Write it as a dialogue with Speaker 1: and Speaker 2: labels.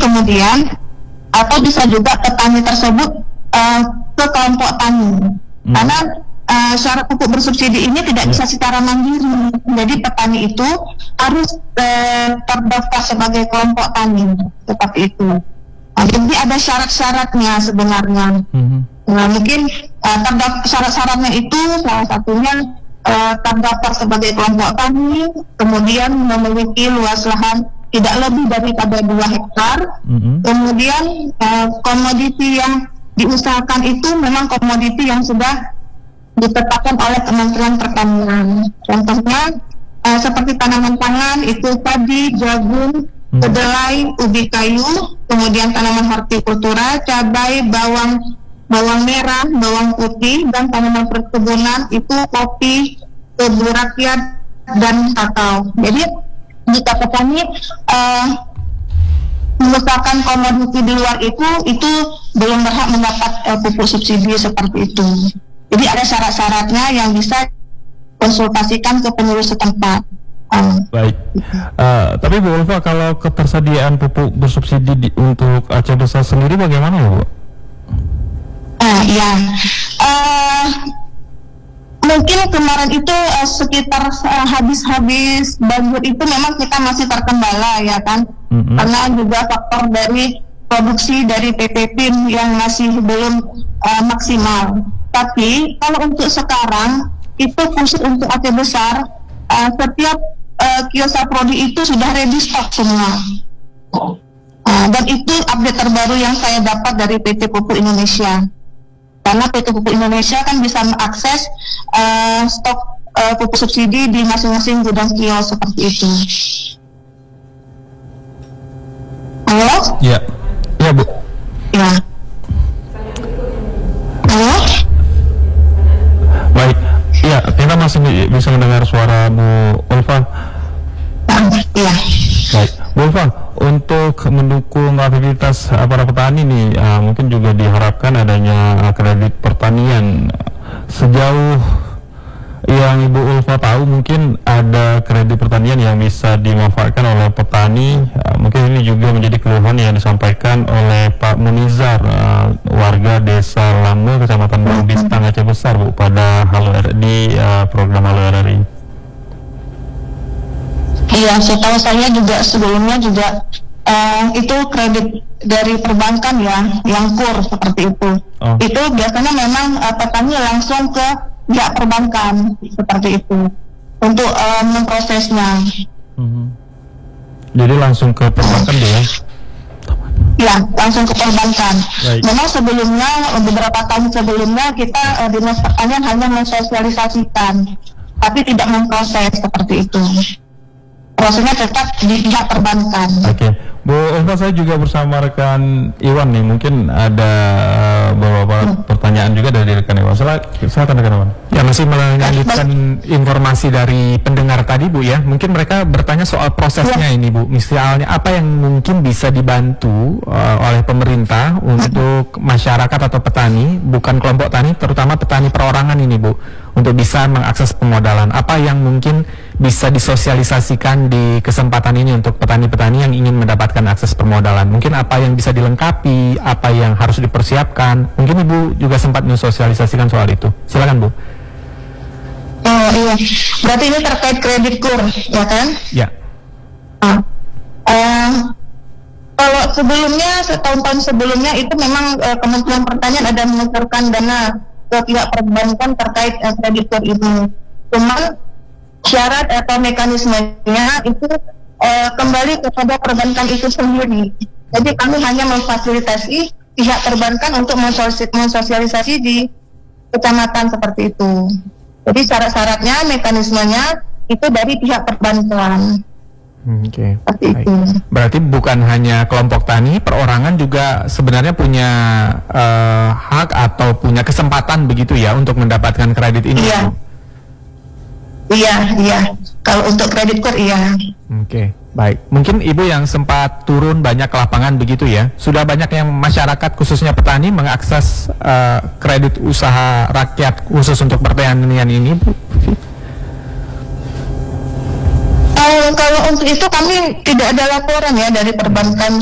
Speaker 1: kemudian atau bisa juga petani tersebut ke kelompok tani. Karena syarat pupuk bersubsidi ini tidak bisa secara mandiri. Jadi petani itu harus terdaftar sebagai kelompok tani seperti itu. Jadi ada syarat-syaratnya sebenarnya. Nah, mungkin syarat-syaratnya itu salah satunya terdaftar sebagai kelompok tani, kemudian memiliki luas lahan tidak lebih daripada 2 hektar, kemudian komoditi yang diusahakan itu memang komoditi yang sudah ditetapkan oleh Kementerian Pertanian. Contohnya seperti tanaman pangan itu padi, jagung, kedelai, ubi kayu, kemudian tanaman hortikultura, cabai, bawang merah, bawang putih, dan tanaman perkebunan itu kopi, tebu rakyat, dan kakao. Jadi jika petani mengusahakan komoditi di luar itu belum berhak mendapat pupuk subsidi seperti itu. Jadi ada syarat-syaratnya yang bisa konsultasikan ke pengurus setempat.
Speaker 2: Baik. Tapi Bu Ulfa, kalau ketersediaan pupuk bersubsidi untuk Aceh Besar sendiri bagaimana ya, Bu?
Speaker 1: Mungkin kemarin itu sekitar habis banjir itu memang kita masih terkendala ya kan, karena juga faktor dari produksi dari PT PIN yang masih belum maksimal. Tapi kalau untuk sekarang itu khusus untuk Aceh Besar, setiap kios Saprodi itu sudah ready stock semua. Dan itu update terbaru yang saya dapat dari PT Pupuk Indonesia. Karena PT Pupuk Indonesia kan bisa mengakses stok pupuk subsidi di masing-masing gudang kios seperti itu. Halo?
Speaker 2: Ya, Bu.
Speaker 1: Ya. Halo?
Speaker 2: Baik. Ya, kita masih bisa mendengar suara Bu Ulfa.
Speaker 1: Iya.
Speaker 2: Baik, Bu Ulfa, untuk mendukung aktivitas para petani nih, mungkin juga diharapkan adanya kredit pertanian. Sejauh yang Ibu Ulfa tahu, mungkin ada kredit pertanian yang bisa dimanfaatkan oleh petani. Mungkin ini juga menjadi keluhan yang disampaikan oleh Pak Munizar, warga Desa Lame, Kecamatan Bang Bintang, Aceh Besar, Bu, pada di program Halo RRI.
Speaker 1: Iya, setahu saya juga sebelumnya juga itu kredit dari perbankan ya, yang kur seperti itu. Itu biasanya memang petani langsung ke pihak perbankan seperti itu untuk memprosesnya.
Speaker 2: Jadi langsung ke perbankan ya?
Speaker 1: Ya, langsung ke perbankan.
Speaker 2: Baik.
Speaker 1: Memang sebelumnya, beberapa tahun sebelumnya kita Dinas Pertanian hanya mensosialisasikan, tapi tidak memproses seperti itu. Prosesnya tetap di pihak perbankan.
Speaker 2: Oke, Bu Ulfa, saya juga bersama rekan Iwan nih, mungkin ada beberapa pertanyaan juga dari rekan Iwan. Silakan rekan Iwan.
Speaker 3: Ya, masih melanjutkan informasi dari pendengar tadi, Bu, ya. Mungkin mereka bertanya soal prosesnya ini, Bu. Misalnya apa yang mungkin bisa dibantu oleh pemerintah untuk masyarakat atau petani, bukan kelompok tani, terutama petani perorangan ini, Bu, untuk bisa mengakses pemodalan. Apa yang mungkin bisa disosialisasikan di kesempatan ini untuk petani-petani yang ingin mendapatkan akses permodalan? Mungkin apa yang bisa dilengkapi, apa yang harus dipersiapkan? Mungkin Ibu juga sempat mensosialisasikan soal itu. Silakan, Bu.
Speaker 1: Oh iya, berarti ini terkait kredit kur, ya kan?
Speaker 3: Ya.
Speaker 1: Kalau sebelumnya, setahun-tahun sebelumnya itu memang Kementerian Pertanian ada mengucurkan dana ke pihak perbankan terkait kredit kur ini. Cuman syarat atau mekanismenya itu kembali kepada perbankan itu sendiri. Jadi kami hanya memfasilitasi pihak perbankan untuk mensosialisasi di kecamatan seperti itu. Jadi syarat-syaratnya, mekanismenya itu dari pihak perbankan.
Speaker 3: Oke. Berarti bukan hanya kelompok tani, perorangan juga sebenarnya punya hak atau punya kesempatan begitu ya untuk mendapatkan kredit ini.
Speaker 1: Iya. Iya. Kalau untuk kredit kur, iya.
Speaker 3: Oke, baik. Mungkin Ibu yang sempat turun banyak ke lapangan begitu ya. Sudah banyak yang masyarakat khususnya petani mengakses kredit usaha rakyat khusus untuk pertanian ini, Bu?
Speaker 1: Kalau untuk itu kami tidak ada laporan ya dari perbankan